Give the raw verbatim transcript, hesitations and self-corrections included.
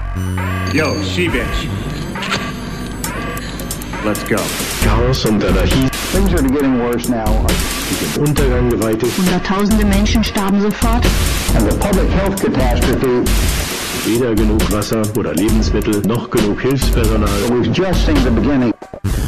Yo, She-Bitch. Let's go. Chaos und Anarchie. Things are getting worse now. Untergang geweiht ist. Hunderttausende Menschen starben sofort. And the public health catastrophe. Weder genug Wasser oder Lebensmittel, noch genug Hilfspersonal. We've just seen the beginning.